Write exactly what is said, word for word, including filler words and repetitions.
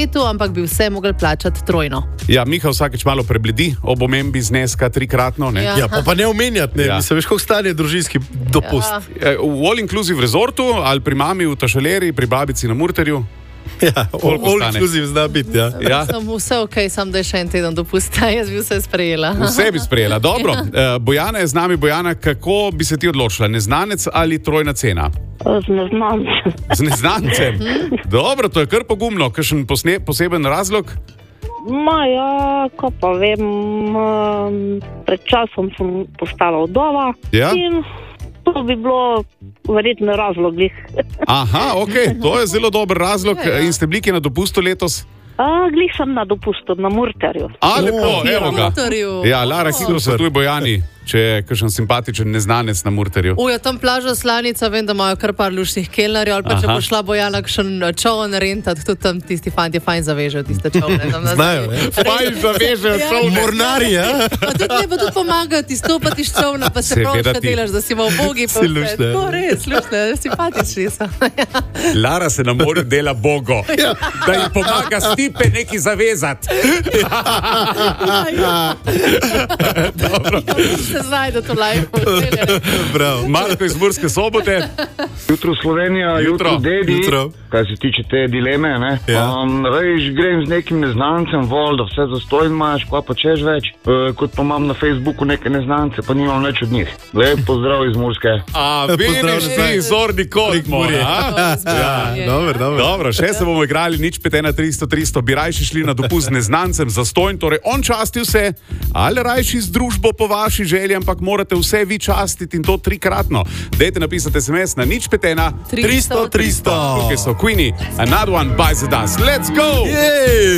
svetu, ampak bi vse mogli plačati trojno. Ja, Miha vsakeč malo prebledi ob omembi zneska trikratno. Ne? Ja, pa, pa ne omenjati, ne. Ja. Mislim, veš, koliko stane družinski dopust. Ja. V all-inclusive resortu ali pri mami v Tašaleri, pri babici na Murterju. Ja, all-inclusive zna biti, ja. Ja. Sem vse ok, sam da je še en teden dopusta, jaz bi vse sprejela. Vse bi sprejela, dobro. Uh, Bojana je z nami. Bojana, kako bi se ti odločila? Neznanec ali trojna cena? Z neznancem. Z neznancem? Dobro, to je kar pogumno. Kakšen posne, poseben razlog? Ma ja, ko pa vem, pred časom sem postala vdova. Ja? In to bi bilo verjetno razlog. Aha, ok, to je zelo dober razlog. Ja, ja. In ste bili na dopustu letos? A, glih sem na dopustu, na Murterju. A, lepo, Oh, evo ga. Murterju. Ja, Lara, hitro svetuj Bojani, če je kakšen simpatičen neznanec na Murterju. Uja, tam plaža Slanica, vem, da imajo kar par lušnih kelnerjev, ali pa če Aha. bo šla Bojana kakšen čovn rentat, tudi tam tisti fanti fajn zavežejo tiste čovne. Znajo, ja. Fajn zavežejo čovne. Mornari, ja. Pa tudi ne, pa tudi pomagajo ti stopati iz čovna, pa se prav Seveda še ti. delaš, da si v obogi. Si luštne. To res, luštne, simpatični so. Lara se na morju dela bogo, da ji pomaga Stipe neki zavezati. Dobro. Se znajde to lajko. Bravo. Marko iz Murske Sobote. Jutro Slovenija, jutro, Jutro. dedi, Jutro. kaj se tiče te dileme, ne? Ja. Um, veš, grem z nekim neznancem, vol, da vse zastojn imaš, kva pa češ več, e, kot pa imam na Facebooku neke neznance, pa nimam več od njih. Lep pozdrav iz Murske. A, Pozdrav vidiš nazaj. ti, zorni kot mora. Ja, dobro, dobro. Dobro, še se bomo igrali, nič pet ena tristo tristo, bi rajši šli na dopust z neznancem za stojn, torej on časti vse, ali rajši z družbo po vaši želji, ampak morate vse vi častiti in to trikratno. Dajte napisati es em es na nič pet ena tristo, tristo. Tukaj so Queenie, Another One Bites the Dust. Let's go! Jej!